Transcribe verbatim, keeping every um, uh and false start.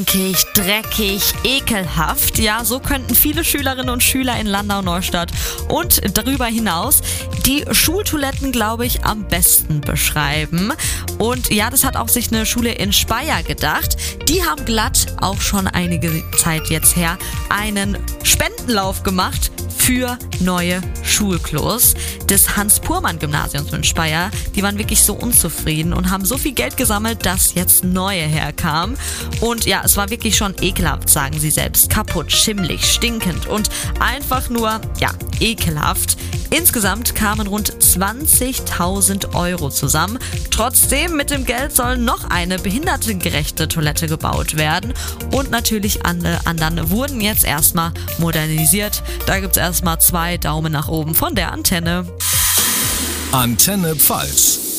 Stinkig, dreckig, ekelhaft. Ja, so könnten viele Schülerinnen und Schüler in Landau-Neustadt und darüber hinaus die Schultoiletten, glaube ich, am besten beschreiben. Und ja, das hat auch sich eine Schule in Speyer gedacht. Die haben glatt auch schon einige Zeit jetzt her einen Spendenlauf gemacht für neue Schulklos des Hans-Purmann-Gymnasiums in Speyer. Die waren wirklich so unzufrieden und haben so viel Geld gesammelt, dass jetzt neue herkamen. Und ja, es war wirklich schon ekelhaft, sagen sie selbst. Kaputt, schimmlig, stinkend und einfach nur, ja, ekelhaft. Insgesamt kamen rund zwanzigtausend Euro zusammen. Trotzdem, mit dem Geld soll noch eine behindertengerechte Toilette gebaut werden. Und natürlich alle anderen wurden jetzt erstmal modernisiert. Da gibt es erstmal zwei Daumen nach oben von der Antenne. Antenne Pfalz.